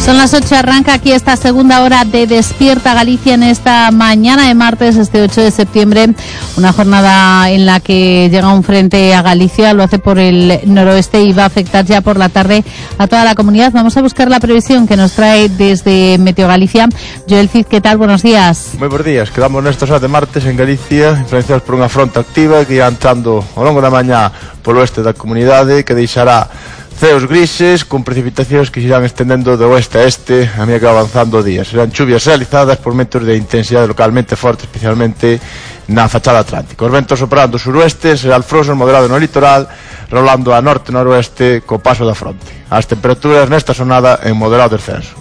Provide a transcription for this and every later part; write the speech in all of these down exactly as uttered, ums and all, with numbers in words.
Son las ocho, arranca aquí esta segunda hora de Despierta Galicia en esta mañana de martes, este ocho de septiembre. Una jornada en la que llega un frente a Galicia, lo hace por el noroeste y va a afectar ya por la tarde a toda la comunidad. Vamos a buscar la previsión que nos trae desde Meteo Galicia. Joel Cid, ¿qué tal? Buenos días. Moi bons días. Quedamos nestes horas de martes en Galicia, influenciados por unha fronte activa que irá entrando ao longo da mañá polo oeste da comunidade, que deixará ceos grises con precipitacións que se irán estendendo de oeste a este a medida que va avanzando o día. Serán chuvias realizadas por ventos de intensidade localmente forte, especialmente na fachada atlántica. Os ventos soprando suroeste, será alfroso moderado no litoral, rolando a norte-noroeste co paso da fronte. As temperaturas nesta sonada en moderado descenso.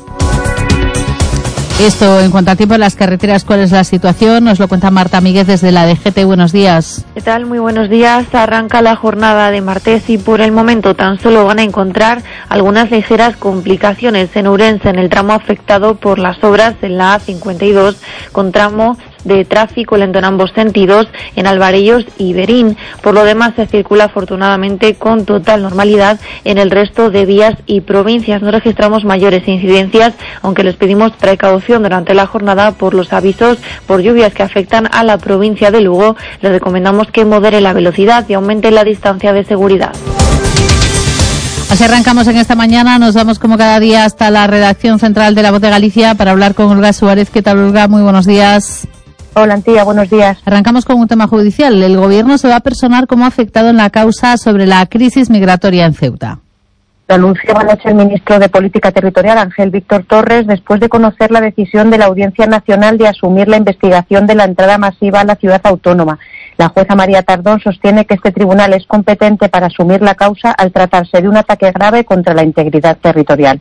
Esto en cuanto a tiempo en las carreteras, ¿cuál es la situación? Nos lo cuenta Marta Míguez desde la D G T. Buenos días. ¿Qué tal? Muy buenos días. Arranca la jornada de martes y por el momento tan solo van a encontrar algunas ligeras complicaciones en Ourense, en el tramo afectado por las obras en la A cincuenta y dos, con tramo de tráfico lento en ambos sentidos en Alvarellos y Berín. Por lo demás, se circula afortunadamente con total normalidad en el resto de vías y provincias. No registramos mayores incidencias, aunque les pedimos precaución durante la jornada por los avisos por lluvias que afectan a la provincia de Lugo. Les recomendamos que modere la velocidad y aumente la distancia de seguridad. Así arrancamos en esta mañana, nos vamos como cada día hasta la redacción central de La Voz de Galicia para hablar con Olga Suárez. ¿Qué tal, Olga? Muy buenos días. Hola, Antía, buenos días. Arrancamos con un tema judicial. El Gobierno se va a personar como afectado en la causa sobre la crisis migratoria en Ceuta. Lo anunciaba anoche el ministro de Política Territorial, Ángel Víctor Torres, después de conocer la decisión de la Audiencia Nacional de asumir la investigación de la entrada masiva a la ciudad autónoma. La jueza María Tardón sostiene que este tribunal es competente para asumir la causa al tratarse de un ataque grave contra la integridad territorial.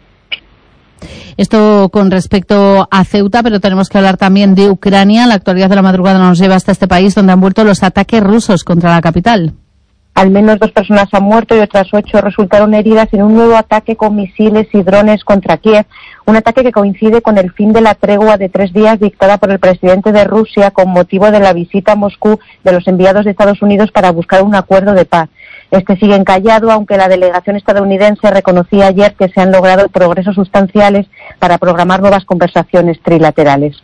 Esto con respecto a Ceuta, pero tenemos que hablar también de Ucrania. La actualidad de la madrugada nos lleva hasta este país, donde han vuelto los ataques rusos contra la capital. Al menos dos personas han muerto y otras ocho resultaron heridas en un nuevo ataque con misiles y drones contra Kiev, un ataque que coincide con el fin de la tregua de tres días dictada por el presidente de Rusia con motivo de la visita a Moscú de los enviados de Estados Unidos para buscar un acuerdo de paz. Este sigue encallado, aunque la delegación estadounidense reconocía ayer que se han logrado progresos sustanciales para programar nuevas conversaciones trilaterales.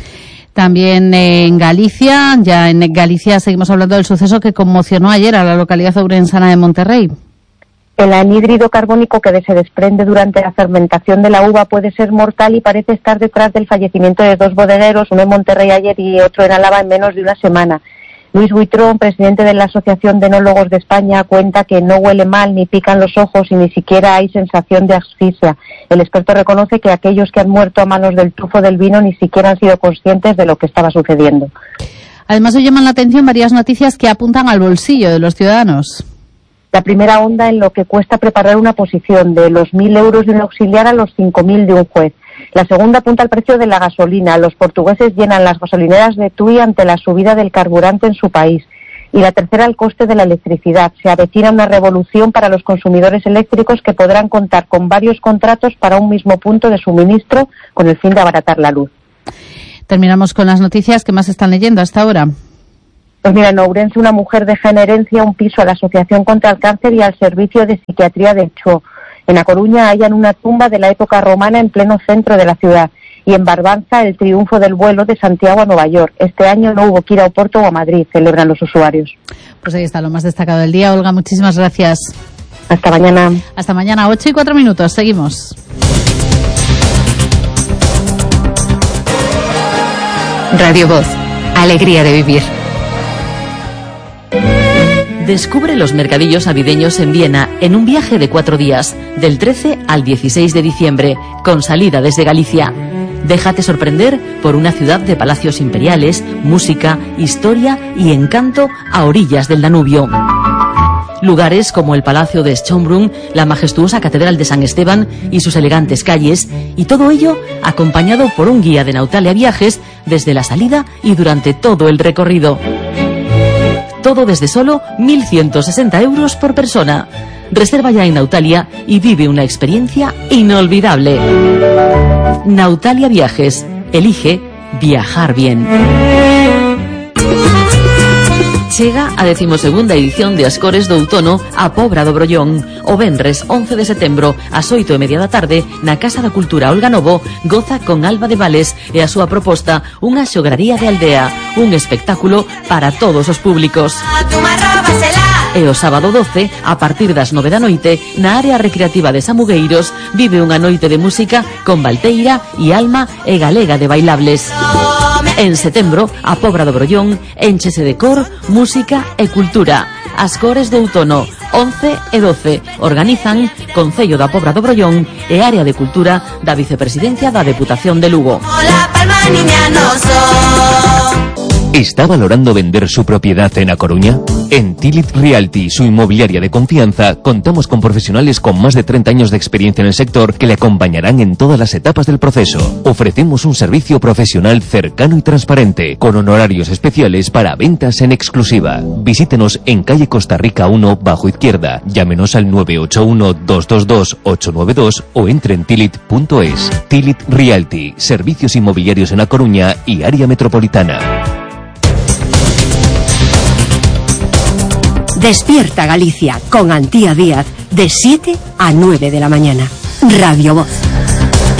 También en Galicia, ya en Galicia seguimos hablando del suceso que conmocionó ayer a la localidad ourensana de Monterrey. El anhídrido carbónico que se desprende durante la fermentación de la uva puede ser mortal y parece estar detrás del fallecimiento de dos bodegueros, uno en Monterrey ayer y otro en Álava en menos de una semana. Luis Buitrón, presidente de la Asociación de Enólogos de España, cuenta que no huele mal, ni pican los ojos y ni siquiera hay sensación de asfixia. El experto reconoce que aquellos que han muerto a manos del tufo del vino ni siquiera han sido conscientes de lo que estaba sucediendo. Además, hoy llaman la atención varias noticias que apuntan al bolsillo de los ciudadanos. La primera onda en lo que cuesta preparar una posición, de los mil euros de un auxiliar a los cinco mil de un juez. La segunda apunta al precio de la gasolina. Los portugueses llenan las gasolineras de Tui ante la subida del carburante en su país. Y la tercera, al coste de la electricidad. Se avecina una revolución para los consumidores eléctricos que podrán contar con varios contratos para un mismo punto de suministro con el fin de abaratar la luz. Terminamos con las noticias que más están leyendo hasta ahora. Pues mira, en Ourense una mujer deja en herencia un piso a la Asociación contra el Cáncer y al Servicio de Psiquiatría de Cho. En A Coruña hallan una tumba de la época romana en pleno centro de la ciudad. Y en Barbanza el triunfo del vuelo de Santiago a Nueva York. Este año no hubo que ir a Oporto o a Madrid, celebran los usuarios. Pues ahí está lo más destacado del día. Olga, muchísimas gracias. Hasta mañana. Hasta mañana, ocho y cuatro minutos. Seguimos. Radio Voz. Alegría de vivir. Descubre los mercadillos navideños en Viena en un viaje de cuatro días, del trece al dieciséis de diciembre, con salida desde Galicia. Déjate sorprender por una ciudad de palacios imperiales, música, historia y encanto a orillas del Danubio. Lugares como el Palacio de Schönbrunn, la majestuosa Catedral de San Esteban y sus elegantes calles, y todo ello acompañado por un guía de Nautalia Viajes desde la salida y durante todo el recorrido. Todo desde solo mil ciento sesenta euros por persona. Reserva ya en Nautalia y vive una experiencia inolvidable. Nautalia Viajes. Elige viajar bien. Chega a decimosegunda edición de Ascores do Outono a Pobra do Brollón. O venres once de setembro ás oito e media da tarde na Casa da Cultura Olga Novo goza con Alba de Vales e a súa proposta unha xograría de aldea, un espectáculo para todos os públicos. E o sábado doce, a partir das nove da noite, na área recreativa de Samugueiros, vive unha noite de música con Valteira e Alma e Galega de Bailables. En setembro, a Pobra do Brollón énchese de cor, música e cultura. Ascores do Outono, once e doce, organizan Concello da Pobra do Brollón e Área de Cultura da Vicepresidencia da Deputación de Lugo. ¿Está valorando vender su propiedad en A Coruña? En Tilit Realty, su inmobiliaria de confianza, contamos con profesionales con más de treinta años de experiencia en el sector que le acompañarán en todas las etapas del proceso. Ofrecemos un servicio profesional cercano y transparente, con honorarios especiales para ventas en exclusiva. Visítenos en calle Costa Rica uno, bajo izquierda. Llámenos al nueve ocho uno, dos dos dos, ocho nueve dos o entre en tilit punto es. Tilit Realty, servicios inmobiliarios en A Coruña y área metropolitana. Despierta Galicia con Antía Díaz de siete a nueve de la mañana. Radio Voz.